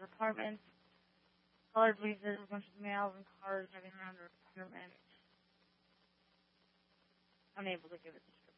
their apartments. Callers leases a bunch of mails and cars driving around their apartment. Unable to give a description.